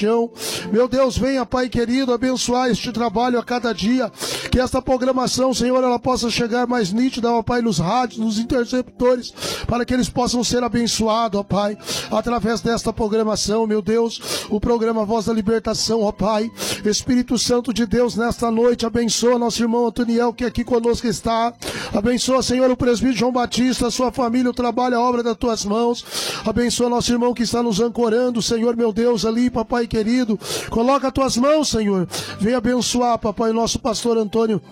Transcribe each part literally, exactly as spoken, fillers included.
Sebastião. Meu Deus, venha, Pai querido, abençoar este trabalho a cada dia, que esta programação, Senhor, ela possa chegar mais nítida, ó Pai, nos rádios, nos interceptores, para que eles possam ser abençoados, ó Pai, através desta programação, meu Deus, o programa Voz da Libertação, ó Pai. Espírito Santo de Deus, nesta noite, abençoa nosso irmão Antoniel, que aqui conosco está. Abençoa, Senhor, o presbítero João Batista, a sua família, o trabalho, a obra das tuas mãos. Abençoa nosso irmão que está nos ancorando, Senhor, meu Deus, ali, papai querido. Coloca as tuas mãos, Senhor. Vem abençoar, papai, o nosso pastor Antônio.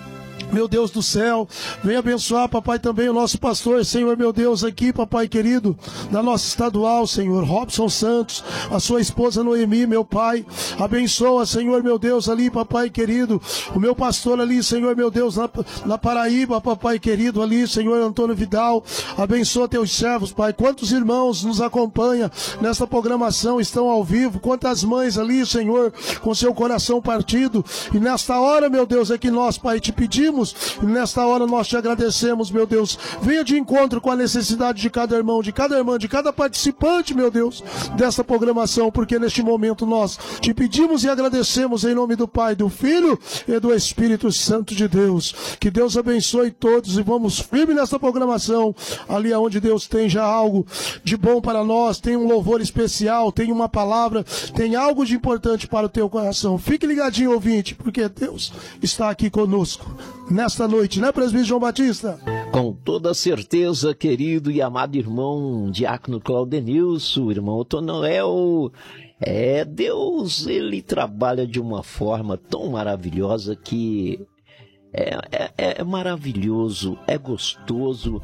Meu Deus do céu, vem abençoar, papai, também o nosso pastor, Senhor, meu Deus, aqui, papai querido, da nossa estadual, Senhor, Robson Santos, a sua esposa Noemi, meu pai, abençoa, Senhor, meu Deus, ali, papai querido, o meu pastor ali, Senhor, meu Deus, na, na Paraíba, papai querido, ali, Senhor, Antônio Vidal, abençoa teus servos, pai, quantos irmãos nos acompanham nessa programação, estão ao vivo, quantas mães ali, Senhor, com seu coração partido, e nesta hora, meu Deus, é que nós, pai, te pedimos. E nesta hora nós te agradecemos, meu Deus. Venha de encontro com a necessidade de cada irmão, de cada irmã, de cada participante, meu Deus, dessa programação, porque neste momento nós te pedimos e agradecemos em nome do Pai, do Filho e do Espírito Santo de Deus. Que Deus abençoe todos e vamos firme nessa programação, ali onde Deus tem já algo de bom para nós, tem um louvor especial, tem uma palavra, tem algo de importante para o teu coração. Fique ligadinho, ouvinte, porque Deus está aqui conosco nesta noite, né, presbítero João Batista? Com toda certeza, querido e amado irmão Diácono Claudenilson, irmão Otonoel, é, Deus, ele trabalha de uma forma tão maravilhosa que é, é, é maravilhoso, é gostoso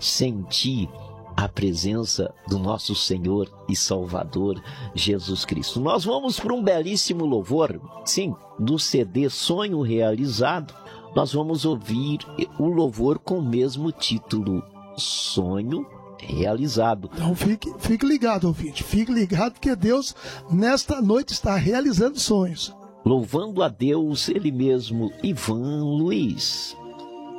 sentir a presença do nosso Senhor e Salvador Jesus Cristo. Nós vamos para um belíssimo louvor, sim, do C D Sonho Realizado. Nós vamos ouvir o louvor com o mesmo título, Sonho Realizado. Então fique, fique ligado, ouvinte, fique ligado, porque Deus nesta noite está realizando sonhos. Louvando a Deus, ele mesmo, Ivan Luiz.